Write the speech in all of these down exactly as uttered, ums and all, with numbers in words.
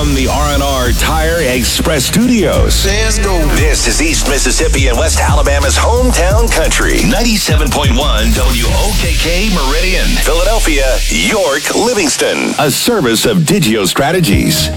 from the R and R Tire Express Studios. Let's go. This is East Mississippi and West Alabama's hometown country. ninety-seven point one W O K K Meridian. Philadelphia, York, Livingston. A service of Digio Strategies.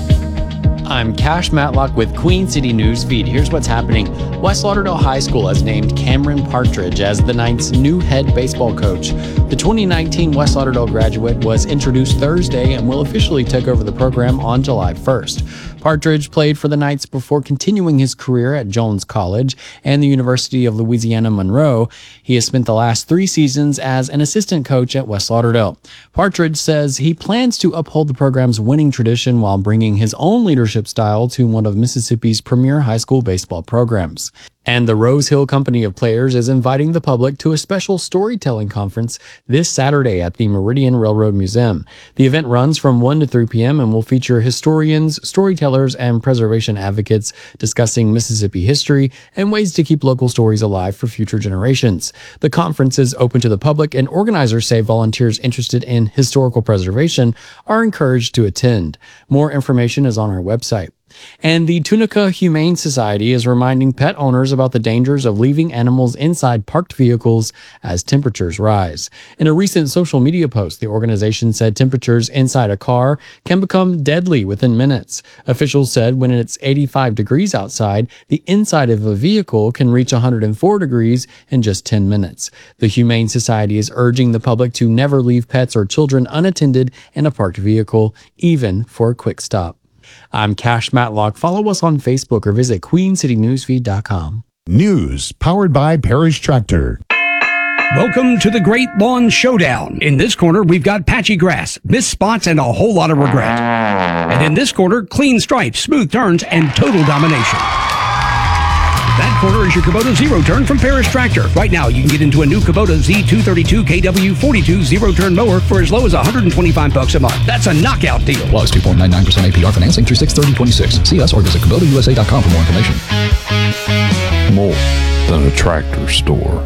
I'm Cash Matlock with Queen City News Feed. Here's what's happening. West Lauderdale High School has named Cameron Partridge as the Knights' new head baseball coach. The twenty nineteen West Lauderdale graduate was introduced Thursday and will officially take over the program on July first. Partridge played for the Knights before continuing his career at Jones College and the University of Louisiana Monroe. He has spent the last three seasons as an assistant coach at West Lauderdale. Partridge says he plans to uphold the program's winning tradition while bringing his own leadership style to one of Mississippi's premier high school baseball programs. And the Rose Hill Company of Players is inviting the public to a special storytelling conference this Saturday at the Meridian Railroad Museum. The event runs from one to three p.m. and will feature historians, storytellers, and preservation advocates discussing Mississippi history and ways to keep local stories alive for future generations. The conference is open to the public, and organizers say volunteers interested in historical preservation are encouraged to attend. More information is on our website. And the Tunica Humane Society is reminding pet owners about the dangers of leaving animals inside parked vehicles as temperatures rise. In a recent social media post, the organization said temperatures inside a car can become deadly within minutes. Officials said when it's eighty-five degrees outside, the inside of a vehicle can reach one hundred four degrees in just ten minutes. The Humane Society is urging the public to never leave pets or children unattended in a parked vehicle, even for a quick stop. I'm Cash Matlock. Follow us on Facebook or visit queen city news feed dot com. News powered by Parrish Tractor. Welcome to the Great Lawn Showdown. In this corner, we've got patchy grass, missed spots, and a whole lot of regret. And in this corner, clean stripes, smooth turns, and total domination. That corner is your Kubota Zero Turn from Parrish Tractor. Right now, you can get into a new Kubota Z two thirty-two K W forty-two Zero Turn mower for as low as one hundred twenty-five bucks a month. That's a knockout deal. Plus two point nine nine percent A P R financing through six thirty twenty-six. See us or visit Kubota U S A dot com for more information. More than a tractor store.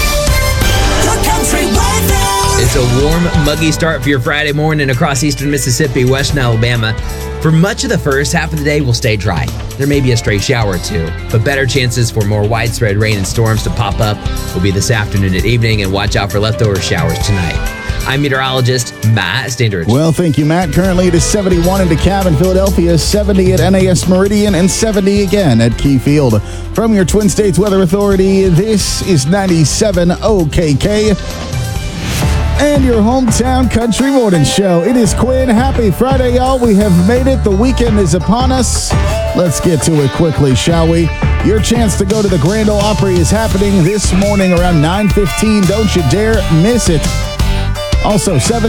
It's a warm, muggy start for your Friday morning across eastern Mississippi, western Alabama. For much of the first half of the day, we'll stay dry. There may be a stray shower or two, but better chances for more widespread rain and storms to pop up will be this afternoon and evening, and watch out for leftover showers tonight. I'm meteorologist Matt Standridge. Well, thank you, Matt. Currently it is seventy-one in DeKalb in Philadelphia, seventy at N A S Meridian, and seventy again at Key Field. From your Twin States Weather Authority, this is ninety-seven O K K. And your hometown country morning show. It is Quinn. Happy Friday, y'all. We have made it. The weekend is upon us. Let's get to it quickly, shall we? Your chance to go to the Grand Ole Opry is happening this morning around nine fifteen. Don't you dare miss it. Also, seven